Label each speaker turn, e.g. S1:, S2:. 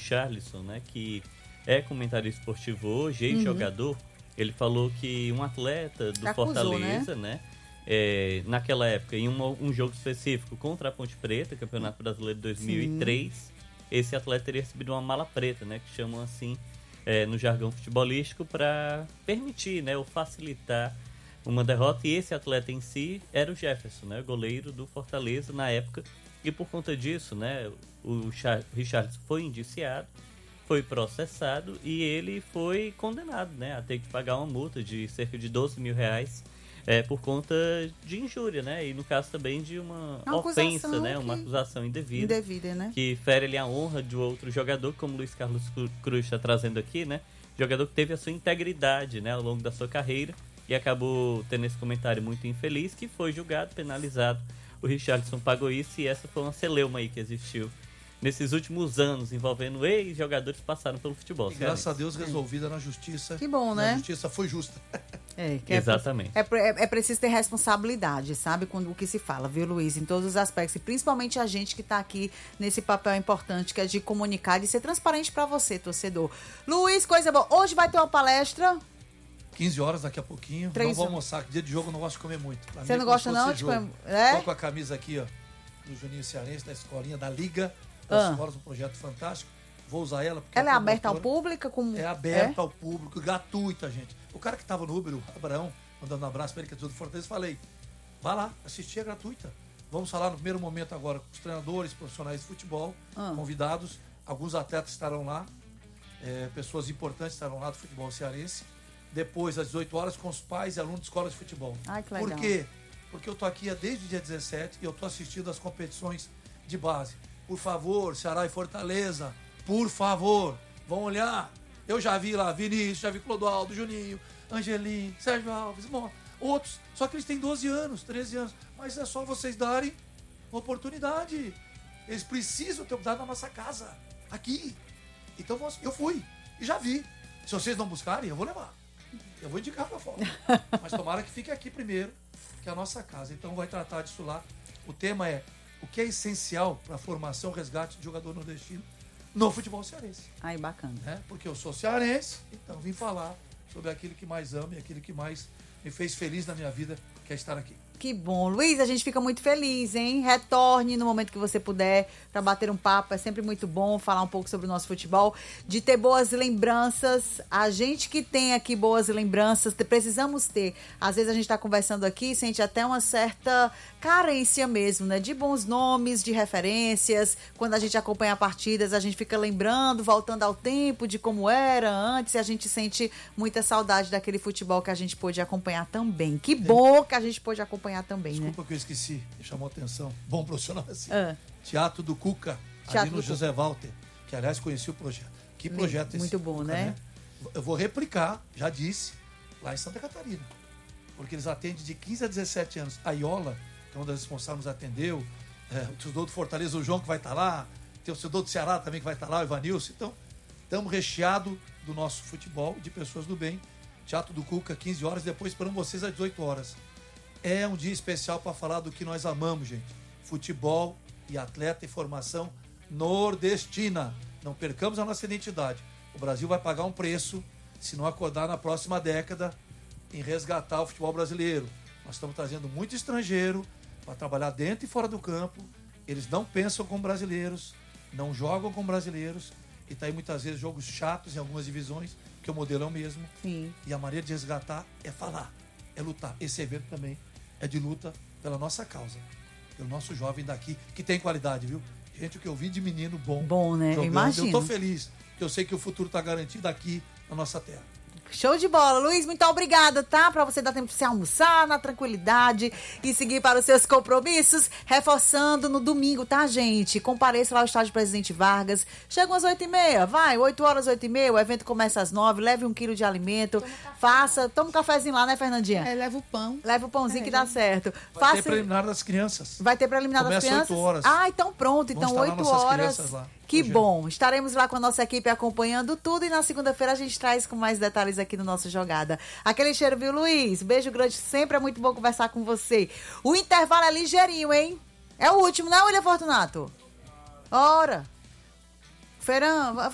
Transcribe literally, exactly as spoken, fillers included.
S1: Richarlison, né, que é comentarista esportivo hoje, ex-jogador, uhum. ele falou que um atleta do Acusou, Fortaleza, né, né é, naquela época, em um, um jogo específico contra a Ponte Preta, Campeonato Brasileiro de dois mil e três, Sim. esse atleta teria recebido uma mala preta, né, que chamam assim é, no jargão futebolístico, para permitir, né, ou facilitar uma derrota. E esse atleta em si era o Jefferson, né, goleiro do Fortaleza na época, e por conta disso, né, o Richarlison foi indiciado, foi processado e ele foi condenado, né, a ter que pagar uma multa de cerca de doze mil reais é, por conta de injúria, né, e no caso também de uma, uma ofensa, né, uma acusação indevida,
S2: indevida, né,
S1: que fere ali a honra de outro jogador, como o Luiz Carlos Cruz está trazendo aqui, né, jogador que teve a sua integridade, né, ao longo da sua carreira e acabou tendo esse comentário muito infeliz, que foi julgado, penalizado. O Richarlison pagou isso e essa foi uma celeuma aí que existiu nesses últimos anos, envolvendo ex-jogadores que passaram pelo futebol.
S3: E graças a Deus resolvida é. na justiça.
S2: Que bom, né?
S3: A justiça foi justa.
S2: É, que
S1: Exatamente.
S2: É, é, é preciso ter responsabilidade, sabe? Com o que se fala, viu, Luiz? Em todos os aspectos. E principalmente a gente que está aqui nesse papel importante, que é de comunicar e ser transparente para você, torcedor. Luiz, coisa boa. Hoje vai ter uma palestra...
S3: quinze horas daqui a pouquinho. Três não vou almoçar. Dia de jogo eu não gosto de comer muito.
S2: Pra Você mim, não gosta não de comer? É?
S3: Tô com a camisa aqui, ó, do Juninho Cearense, da escolinha da Liga das ah. Escolas, um projeto fantástico. Vou usar ela. Porque
S2: ela é aberta ao público? Como...
S3: É aberta é? ao público, gratuita, gente. O cara que tava no Uber, o Abraão, mandando um abraço pra ele, que é do Fortaleza, falei, vai lá, assistir, é gratuita. Vamos falar no primeiro momento agora com os treinadores, profissionais de futebol, ah. convidados. Alguns atletas estarão lá, é, pessoas importantes estarão lá do futebol cearense. Depois, às dezoito horas, com os pais e alunos de escola de futebol.
S2: Ai, que legal.
S3: Por quê? Porque eu tô aqui desde o dia dezessete e eu tô assistindo as competições de base. Por favor, Ceará e Fortaleza, por favor, vão olhar. Eu já vi lá Vinícius, já vi Clodoaldo, Juninho, Angelim, Sérgio Alves, outros. Só que eles têm doze anos, treze anos. Mas é só vocês darem uma oportunidade. Eles precisam ter oportunidade na nossa casa, aqui. Então eu fui e já vi. Se vocês não buscarem, eu vou levar. Eu vou indicar pra fora. Mas tomara que fique aqui primeiro, que é a nossa casa. Então vai tratar disso lá. O tema é o que é essencial para a formação, resgate de jogador nordestino no futebol cearense.
S2: Ai, bacana.
S3: É, porque eu sou cearense, então vim falar sobre aquilo que mais amo e aquilo que mais me fez feliz na minha vida, que é estar aqui.
S2: Que bom. Luiz, a gente fica muito feliz, hein? Retorne no momento que você puder para bater um papo. É sempre muito bom falar um pouco sobre o nosso futebol, de ter boas lembranças. A gente que tem aqui boas lembranças, precisamos ter. Às vezes a gente está conversando aqui e sente até uma certa carência mesmo, né? De bons nomes, de referências. Quando a gente acompanha partidas, a gente fica lembrando, voltando ao tempo de como era antes, e a gente sente muita saudade daquele futebol que a gente pôde acompanhar também. Que bom que a gente pôde acompanhar também,
S3: Desculpa
S2: né?
S3: que eu esqueci, me chamou a atenção. Bom profissional assim.
S2: Ah.
S3: Teatro do Cuca,
S2: Teatro
S3: ali no
S2: do
S3: José
S2: Cuca.
S3: Walter, que aliás conheci o projeto. Que projeto esse?
S2: Muito bom,
S3: Cuca,
S2: né?
S3: né? Eu vou replicar, já disse, lá em Santa Catarina. Porque eles atendem de quinze a dezessete anos. A Iola, que é uma das responsáveis, nos atendeu. É, o torcedor do Fortaleza, o João, que vai estar lá. Tem o torcedor do Ceará também, que vai estar lá, o Ivanilson. Então, estamos recheados do nosso futebol, de pessoas do bem. Teatro do Cuca, quinze horas. Depois esperamos vocês às dezoito horas. É um dia especial para falar do que nós amamos, gente. Futebol e atleta e formação nordestina. Não percamos a nossa identidade. O Brasil vai pagar um preço se não acordar na próxima década em resgatar o futebol brasileiro. Nós estamos trazendo muito estrangeiro para trabalhar dentro e fora do campo. Eles não pensam como brasileiros, não jogam como brasileiros. E tá aí muitas vezes jogos chatos em algumas divisões, que o modelo é o mesmo.
S2: Sim.
S3: E a maneira de resgatar é falar, é lutar. Esse evento também é de luta pela nossa causa, pelo nosso jovem daqui, que tem qualidade, viu? Gente, o que eu vi de menino bom.
S2: Bom, né?
S3: Jogando,
S2: Imagino.
S3: eu tô feliz, porque eu sei que o futuro tá garantido aqui na nossa terra.
S2: Show de bola. Luiz, muito obrigada, tá? Pra você dar tempo de você almoçar na tranquilidade e seguir para os seus compromissos. Reforçando no domingo, tá, gente? Compareça lá ao estádio Presidente Vargas. Chega às oito e meia, vai, oito horas, oito e meia. O evento começa às nove. Leve um quilo de alimento. Toma faça, toma um cafezinho lá, né, Fernandinha?
S4: É, leva o pão.
S2: Leva o pãozinho
S4: é,
S2: que dá certo.
S3: Vai
S2: faça...
S3: ter preliminar das crianças.
S2: Vai ter preliminar
S3: Começa
S2: das crianças?
S3: oito horas.
S2: Ah, então pronto. Então
S3: Vamos
S2: oito horas.
S3: Lá,
S2: que bom. Estaremos lá com a nossa equipe acompanhando tudo e na segunda-feira a gente traz com mais detalhes aqui no nosso Jogada. Aquele cheiro, viu, Luiz? Beijo grande. Sempre é muito bom conversar com você. O intervalo é ligeirinho, hein? É o último, né, William Fortunato? Ora. Feirão,